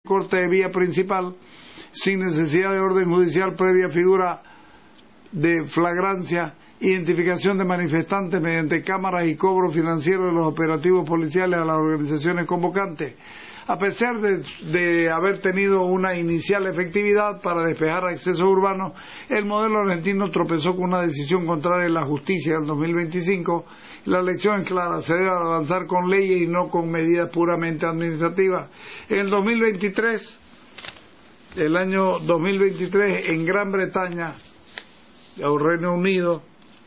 corte de vía principal sin necesidad de orden judicial previa figura de flagrancia, identificación de manifestantes mediante cámaras y cobro financiero de los operativos policiales a las organizaciones convocantes. A pesar de haber tenido una inicial efectividad para despejar accesos urbanos, el modelo argentino tropezó con una decisión contraria en la justicia en 2025. La lección es clara: se debe avanzar con leyes y no con medidas puramente administrativas. En el 2023, el año 2023, en Gran Bretaña o Reino Unido,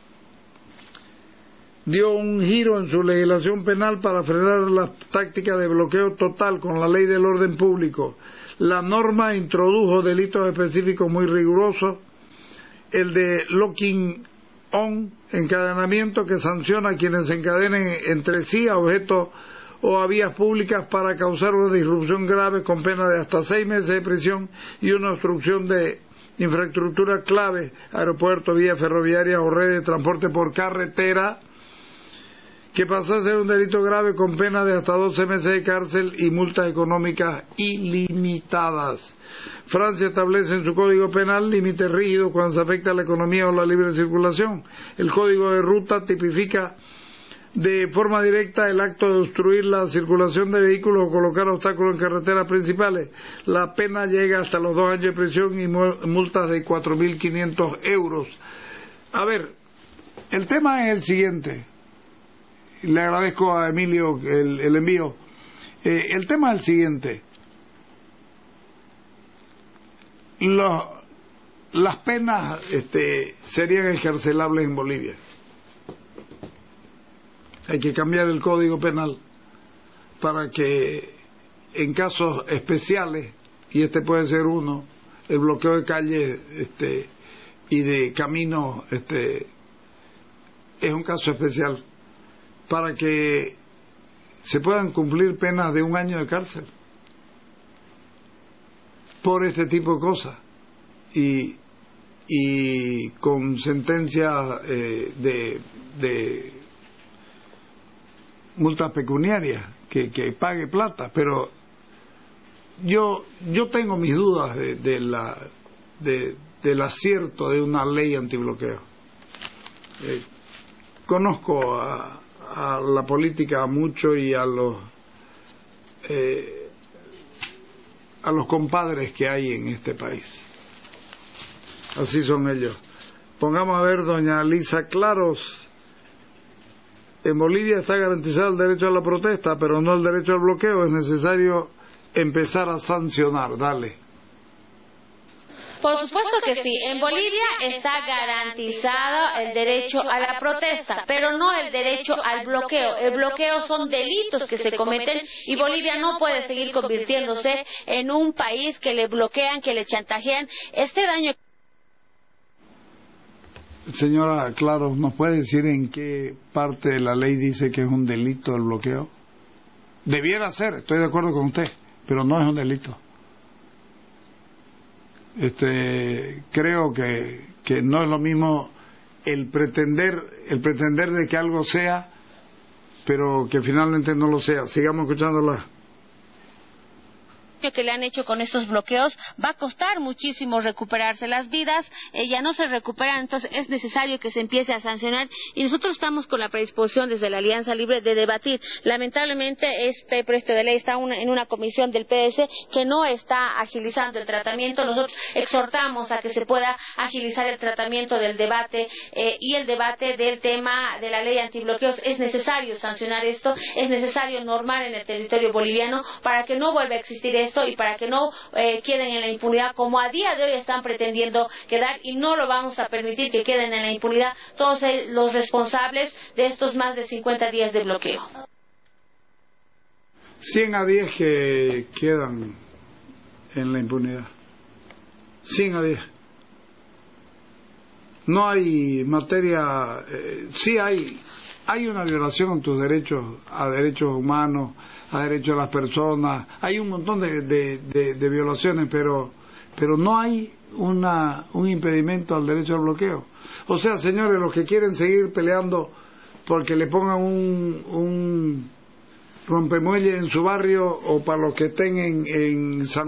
dio un giro en su legislación penal para frenar las tácticas de bloqueo total con la ley del orden público. La norma introdujo delitos específicos muy rigurosos, el de locking on, encadenamiento, que sanciona a quienes se encadenen entre sí a objetos o a vías públicas para causar una disrupción grave con pena de hasta 6 meses de prisión y una obstrucción de infraestructura clave, aeropuertos, vías ferroviarias o redes de transporte por carretera, que pasó a ser un delito grave con pena de hasta 12 meses de cárcel y multas económicas ilimitadas. Francia establece en su Código Penal límites rígidos cuando se afecta a la economía o la libre circulación. El Código de Ruta tipifica de forma directa el acto de obstruir la circulación de vehículos o colocar obstáculos en carreteras principales. La pena llega hasta los 2 años de prisión y multas de 4.500 euros. A ver, el tema es el siguiente. Le agradezco a Emilio el envío. El tema es el siguiente. Las penas serían encarcelables en Bolivia. Hay que cambiar el Código Penal para que en casos especiales, y este puede ser uno, el bloqueo de calles y de caminos es un caso especial, para que se puedan cumplir penas de 1 año de cárcel por este tipo de cosas y con sentencias de multas pecuniarias que pague plata. Pero yo tengo mis dudas del acierto de una ley antibloqueo. Conozco a la política mucho y a los compadres que hay en este país. Así son ellos. Pongamos a ver, doña Lisa Claros. En Bolivia está garantizado el derecho a la protesta, pero no el derecho al bloqueo. Es necesario empezar a sancionar. Dale. Por supuesto que sí. En Bolivia está garantizado el derecho a la protesta, pero no el derecho al bloqueo. El bloqueo son delitos que se cometen y Bolivia no puede seguir convirtiéndose en un país que le bloquean, que le chantajean. Este daño. Señora Claro, ¿nos puede decir en qué parte de la ley dice que es un delito el bloqueo? Debiera ser, estoy de acuerdo con usted, pero no es un delito. Creo que no es lo mismo el pretender de que algo sea, pero que finalmente no lo sea. Sigamos escuchándola. Que le han hecho con estos bloqueos va a costar muchísimo recuperarse las vidas, ya no se recuperan, entonces es necesario que se empiece a sancionar y nosotros estamos con la predisposición desde la Alianza Libre de debatir. Lamentablemente este proyecto de ley está en una comisión del PS que no está agilizando el tratamiento. Nosotros exhortamos a que se pueda agilizar el tratamiento del debate y el debate del tema de la ley antibloqueos. Es necesario sancionar esto, es necesario normar en el territorio boliviano para que no vuelva a existir esto y para que no queden en la impunidad como a día de hoy están pretendiendo quedar, y no lo vamos a permitir que queden en la impunidad todos los responsables de estos más de 50 días de bloqueo. 100 a 10 que quedan en la impunidad. 100 a 10. No hay materia, sí hay una violación a tus derechos, a derechos humanos, a derechos de las personas. Hay un montón de violaciones, pero no hay un impedimento al derecho al bloqueo. O sea, señores, los que quieren seguir peleando porque le pongan un rompemuelle en su barrio, o para los que estén en San